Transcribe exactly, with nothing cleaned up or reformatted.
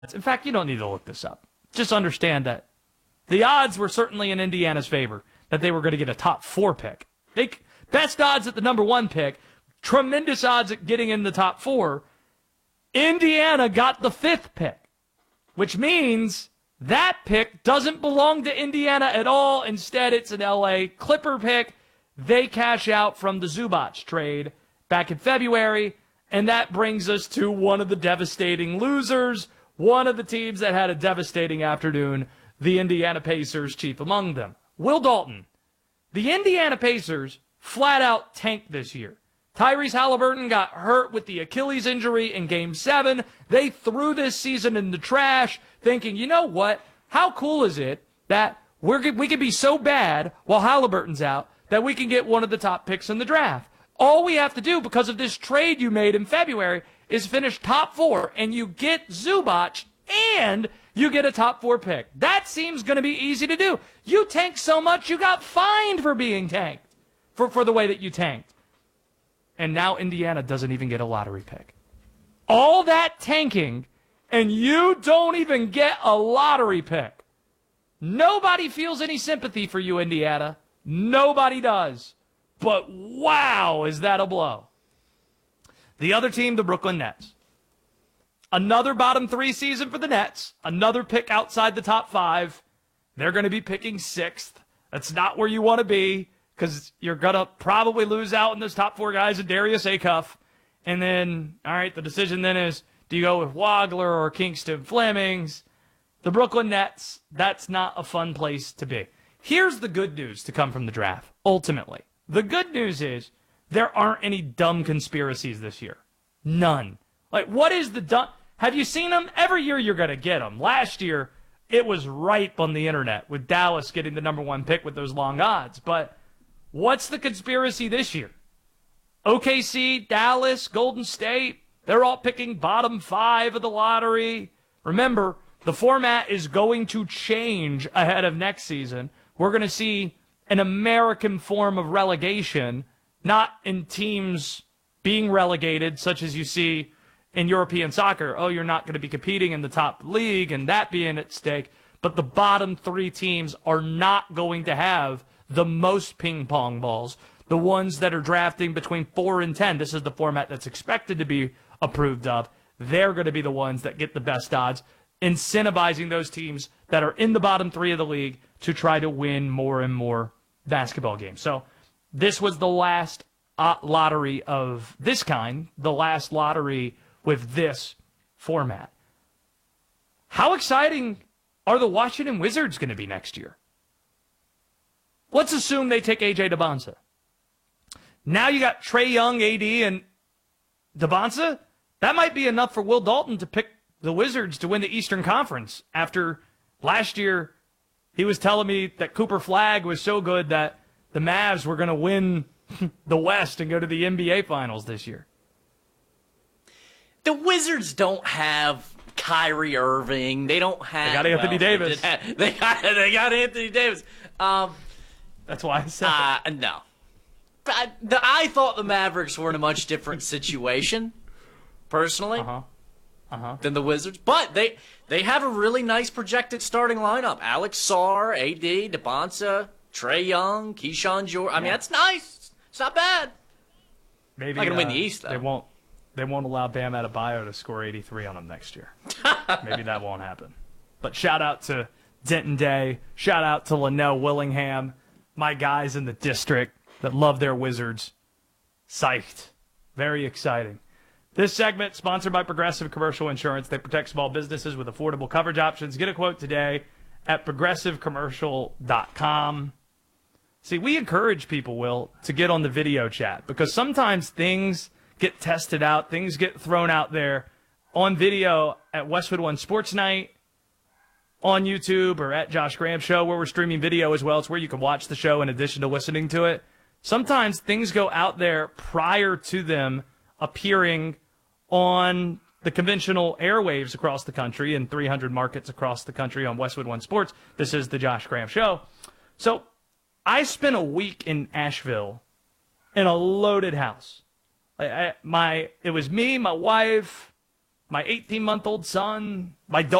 In fact, you don't need to look this up. Just understand that the odds were certainly in Indiana's favor that they were going to get a top four pick. They, best odds at the number one pick, tremendous odds at getting in the top four. Indiana got the fifth pick, which means that pick doesn't belong to Indiana at all. Instead, it's an L A Clipper pick. They cash out from the Zubac trade back in February, and that brings us to one of the devastating losers, one of the teams that had a devastating afternoon, the Indiana Pacers, chief among them. Will Dalton. The Indiana Pacers flat out tanked this year. Tyrese Halliburton got hurt with the Achilles injury in Game seven. They threw this season in the trash, thinking, you know what? How cool is it that we're, we could be so bad while Halliburton's out that we can get one of the top picks in the draft? All we have to do, because of this trade you made in February, is finish top four, and you get Zubac, and you get a top four pick. That seems going to be easy to do. You tanked so much, you got fined for being tanked, for, for the way that you tanked. And now Indiana doesn't even get a lottery pick. All that tanking, and you don't even get a lottery pick. Nobody feels any sympathy for you, Indiana. Nobody does. But wow, is that a blow. The other team, the Brooklyn Nets. Another bottom three season for the Nets. Another pick outside the top five. They're going to be picking sixth. That's not where you want to be, because you're going to probably lose out in those top four guys of Darius Acuff. And then, all right, the decision then is, do you go with Wagler or Kingston Flemings? The Brooklyn Nets, that's not a fun place to be. Here's the good news to come from the draft, ultimately. The good news is there aren't any dumb conspiracies this year. None. Like, what is the dumb? Have you seen them? Every year you're going to get them. Last year, it was ripe on the internet with Dallas getting the number one pick with those long odds. But what's the conspiracy this year? O K C, Dallas, Golden State, they're all picking bottom five of the lottery. Remember, the format is going to change ahead of next season. We're going to see an American form of relegation, not in teams being relegated, such as you see in European soccer. Oh, you're not going to be competing in the top league and that being at stake. But the bottom three teams are not going to have the most ping pong balls, the ones that are drafting between four and ten. This is the format that's expected to be approved of. They're going to be the ones that get the best odds, incentivizing those teams that are in the bottom three of the league to try to win more and more basketball games. So this was the last uh, lottery of this kind, the last lottery with this format. How exciting are the Washington Wizards going to be next year? Let's assume they take A J Debonsa. Now you got Trae Young, A D, and Debonsa. That might be enough for Will Dalton to pick the Wizards to win the Eastern Conference. After last year, he was telling me that Cooper Flagg was so good that the Mavs were going to win the West and go to the N B A Finals this year. The Wizards don't have Kyrie Irving. They don't have... They got Anthony well, Davis. They, have, they, got, they got Anthony Davis. Um, That's why I said uh, No. I, the, I thought the Mavericks were in a much different situation, personally, uh-huh. Uh-huh. than the Wizards. But they they have a really nice projected starting lineup. Alex Sarr, A D, Debonsa, Trae Young, Keyshawn George. I mean, yeah. that's nice. It's not bad. Maybe not going to uh, win the East, though. They won't, they won't allow Bam Adebayo to score eighty-three on them next year. Maybe that won't happen. But shout out to Denton Day. Shout out to Linnell Willingham, my guys in the district that love their Wizards. Psyched. Very exciting. This segment sponsored by Progressive Commercial Insurance. They protect small businesses with affordable coverage options. Get a quote today at progressive commercial dot com. See, we encourage people, Will, to get on the video chat because sometimes things get tested out, things get thrown out there on video at Westwood One Sports Night, on YouTube, or at Josh Graham Show, where we're streaming video as well. It's where you can watch the show in addition to listening to it. Sometimes things go out there prior to them appearing on the conventional airwaves across the country in three hundred markets across the country on Westwood One Sports. This is the Josh Graham Show. So I spent a week in Asheville in a loaded house. I, I, my It was me, my wife, my eighteen-month-old son, my